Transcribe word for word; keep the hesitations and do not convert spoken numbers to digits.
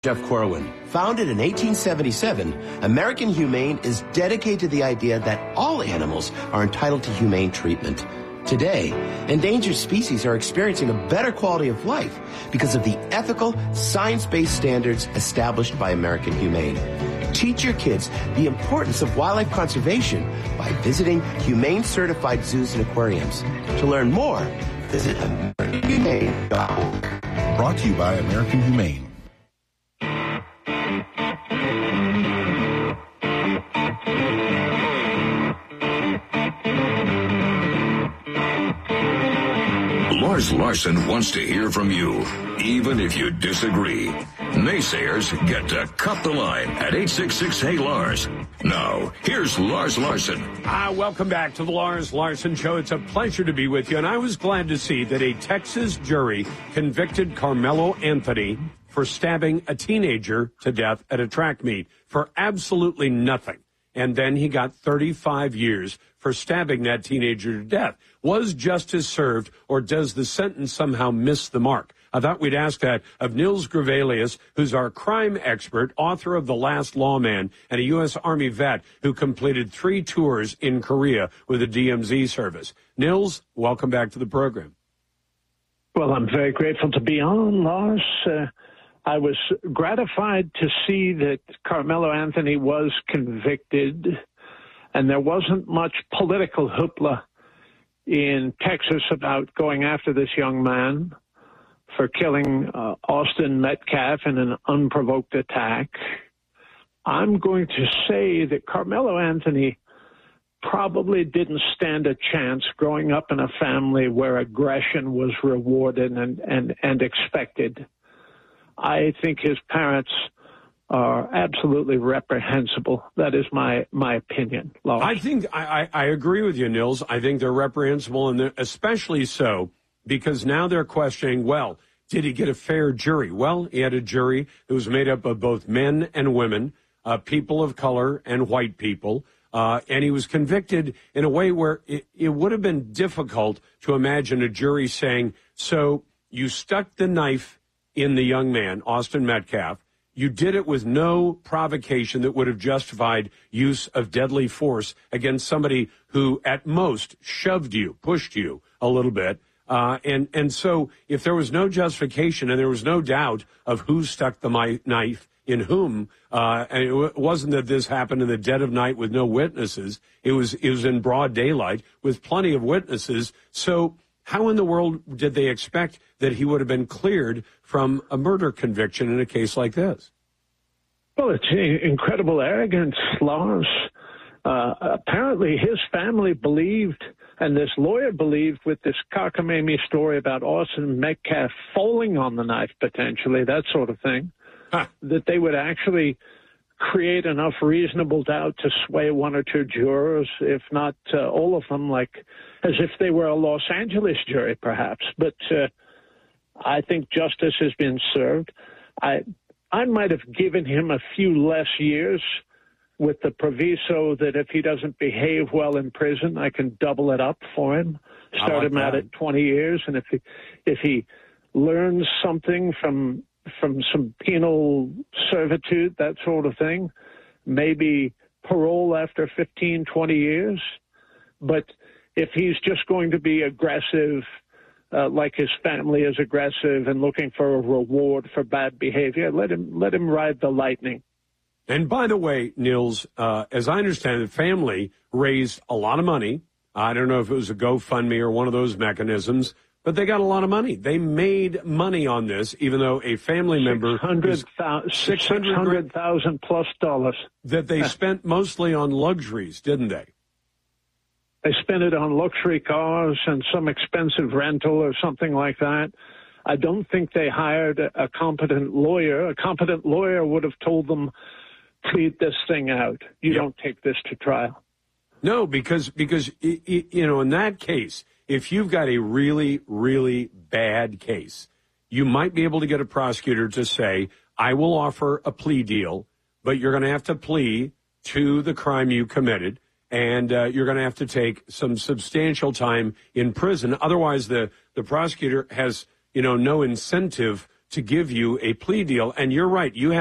Jeff Corwin. Founded in eighteen seventy-seven, American Humane is dedicated to the idea that all animals are entitled to humane treatment. Today, endangered species are experiencing a better quality of life because of the ethical, science-based standards established by American Humane. Teach your kids the importance of wildlife conservation by visiting humane-certified zoos and aquariums. To learn more, visit american humane dot org. Brought to you by American Humane. Lars Larson wants to hear from you, even if you disagree. Naysayers get to cut the line at eight six six, hey Lars. Now, here's Lars Larson. Ah, welcome back to the Lars Larson Show. It's a pleasure to be with you, and I was glad to see that a Texas jury convicted Carmelo Anthony for stabbing a teenager to death at a track meet for absolutely nothing. And then he got thirty-five years for stabbing that teenager to death. Was justice served, or does the sentence somehow miss the mark? I thought we'd ask that of Nils Grevelius, who's our crime expert, author of The Last Lawman, and a U S. Army vet who completed three tours in Korea with the D M Z service. Nils, welcome back to the program. Well, I'm very grateful to be on, Lars. Uh, I was gratified to see that Carmelo Anthony was convicted, and there wasn't much political hoopla in Texas about going after this young man for killing uh, Austin Metcalf in an unprovoked attack. I'm going to say that Carmelo Anthony probably didn't stand a chance growing up in a family where aggression was rewarded and, and, and expected. I think his parents are absolutely reprehensible. That is my, my opinion, Lars. I think I, I agree with you, Nils. I think they're reprehensible, and they're especially so because now they're questioning, well, did he get a fair jury? Well, he had a jury that was made up of both men and women, uh, people of color and white people, uh, and he was convicted in a way where it, it would have been difficult to imagine a jury saying, so you stuck the knife in the young man, Austin Metcalf. You did it with no provocation that would have justified use of deadly force against somebody who at most shoved you, pushed you a little bit. Uh, and, and so if there was no justification and there was no doubt of who stuck the mi- knife in whom, uh, and it w- wasn't that this happened in the dead of night with no witnesses. It was, it was in broad daylight with plenty of witnesses. So how in the world did they expect that he would have been cleared from a murder conviction in a case like this? Well, it's incredible arrogance, Lars. Uh, apparently his family believed, and this lawyer believed with this cockamamie story about Austin Metcalf falling on the knife potentially, that sort of thing, huh. that they would actually create enough reasonable doubt to sway one or two jurors, if not uh, all of them, like as if they were a Los Angeles jury, perhaps. But uh, I think justice has been served. I I might have given him a few less years with the proviso that if he doesn't behave well in prison, I can double it up for him, start like him out at twenty years. And if he, if he learns something from from some penal servitude, that sort of thing, maybe parole after fifteen, twenty years. But if he's just going to be aggressive, uh, like his family is aggressive and looking for a reward for bad behavior, let him let him ride the lightning. And by the way, Nils, uh, as I understand it, the family raised a lot of money. I don't know if it was a GoFundMe or one of those mechanisms, but they got a lot of money. They made money on this, even though a family member six hundred thousand plus dollars that they spent mostly on luxuries, didn't they? They spent it on luxury cars and some expensive rental or something like that. I don't think they hired a, a competent lawyer. A competent lawyer would have told them, plead this thing out. You yep. don't take this to trial. No, because, because you know, in that case, if you've got a really, really bad case, you might be able to get a prosecutor to say, I will offer a plea deal, but you're going to have to plea to the crime you committed, and uh, you're going to have to take some substantial time in prison. Otherwise, the, the prosecutor has, you know, no incentive to give you a plea deal. And you're right. You